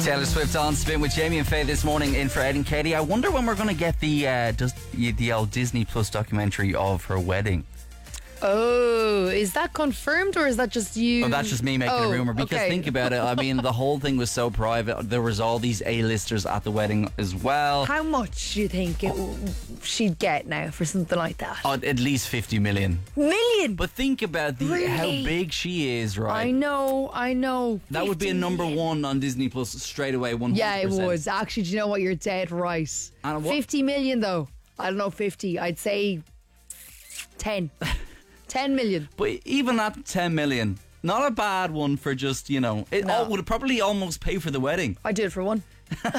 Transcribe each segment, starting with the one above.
Taylor Swift on Spin with Jamie and Faye this morning in for Ed and Katie. I wonder when we're going to get the old Disney Plus documentary of her wedding. Oh, is that confirmed or is that just you? Oh, that's just me making a rumour. Because think about it. I mean, the whole thing was so private. There was all these A-listers at the wedding as well. How much do you think she'd get now for something like that? At least 50 million. Million? But think about how big she is, right? I know. That would be a number one on Disney Plus straight away, 100%. Yeah, it would. Actually, do you know what? You're dead right. 50 million though. I don't know, 50. I'd say 10. 10 million. But even at 10 million, not a bad one for just, it would probably almost pay for the wedding. I did it for one.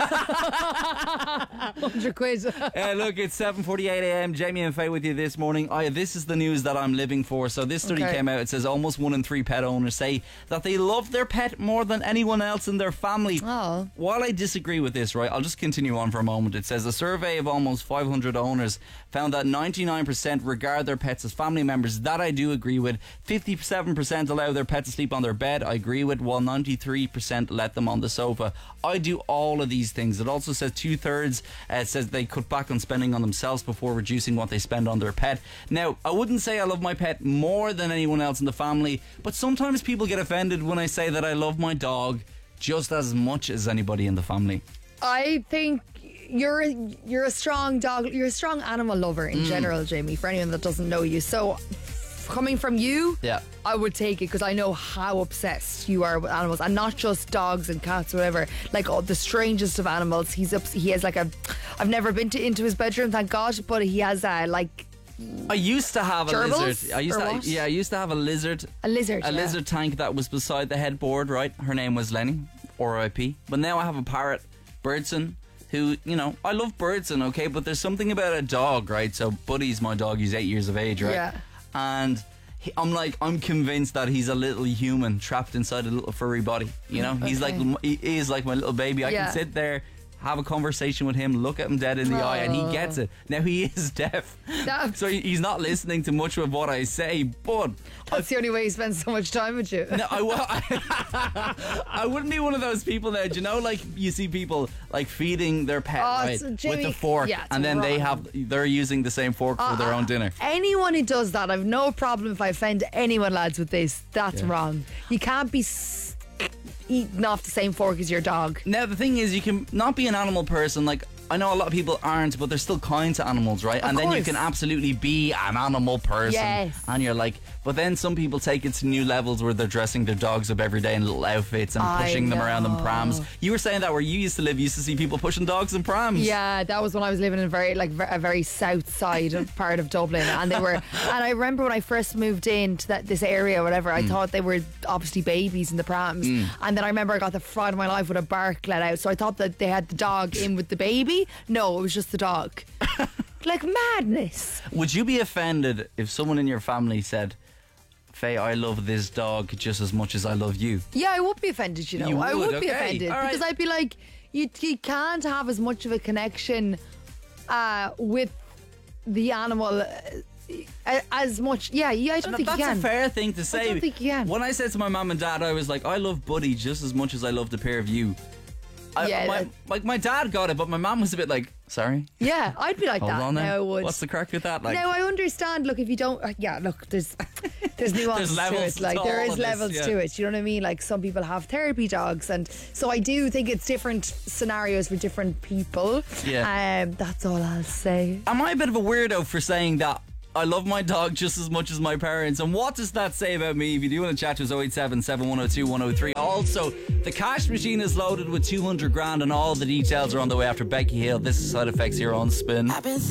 100 quid. Look, it's 7:48am. Jamie and Faye with you this morning. This is the news that I'm living for. So this study came out. It says almost 1 in 3 pet owners say that they love their pet more than anyone else in their family. Oh. While I disagree with this, right, I'll just continue on for a moment. It says a survey of almost 500 owners found that 99% regard their pets as family members. That I do agree with. 57% allow their pet to sleep on their bed. I agree with. While 93% let them on the sofa. I do all of these things. It also says 2/3 says they cut back on spending on themselves before reducing what they spend on their pet. Now, I wouldn't say I love my pet more than anyone else in the family, but sometimes people get offended when I say that I love my dog just as much as anybody in the family. I think you're a strong dog, you're a strong animal lover in general, Jamie, for anyone that doesn't know you. So coming from you, I would take it because I know how obsessed you are with animals, and not just dogs and cats or whatever, like the strangest of animals. He has like I've never been into his bedroom, thank God, but he has I used to have gerbils? a lizard. I used to have a lizard. A lizard tank that was beside the headboard, right? Her name was Lenny, R.I.P. But now I have a parrot, Birdson, who, I love Birdson, okay, but there's something about a dog, right? So Buddy's my dog, he's 8 years of age, right? Yeah. And I'm convinced that he's a little human trapped inside a little furry body. He is like my little baby. I can sit there, have a conversation with him, look at him dead in the eye, and he gets it. Now, he is deaf, so he's not listening to much of what I say, but that's the only way he spends so much time with you. No, I wouldn't be one of those people now. Do you know, like, you see people like feeding their pet with the fork, and then they're using the same fork for their own dinner. Anyone who does that, I've no problem if I offend anyone, lads, with this. That's wrong. You can't be eating off the same fork as your dog. Now, the thing is, you can not be an animal person. Like, I know a lot of people aren't, but they're still kind to animals, right? And then you can absolutely be an animal person. Yes. And you're like, but then some people take it to new levels where they're dressing their dogs up every day in little outfits and pushing them around in prams. You were saying that where you used to live, you used to see people pushing dogs in prams. Yeah, that was when I was living in a very south side part of Dublin, and they were. And I remember when I first moved into this area, or whatever, I thought they were obviously babies in the prams, and then I remember I got the fright of my life with a bark let out, so I thought that they had the dog in with the baby. No, it was just the dog. Like madness. Would you be offended if someone in your family said, Faye, I love this dog just as much as I love you? Yeah, I would be offended, I would be offended. Right. Because I'd be like, you can't have as much of a connection with the animal as much. I don't think you can. That's a fair thing to say. I don't think you can. When I said to my mum and dad, I was like, I love Buddy just as much as I love the pair of you. My dad got it, but my mum was a bit like, sorry? Yeah, I'd be like Hold that. on now. No, I would. What's the crack with that? Like, now, I understand, look, if you don't... look, there's nuance levels to it. Like, there is levels this, to it. You know what I mean? Like, some people have therapy dogs, and so I do think it's different scenarios for different people. Yeah. That's all I'll say. Am I a bit of a weirdo for saying that I love my dog just as much as my parents? And what does that say about me? If you do want to chat to us, 087 7102 103. Also, the cash machine is loaded with 200 grand, and all the details are on the way after Becky Hill. This is Side Effects here on Spin.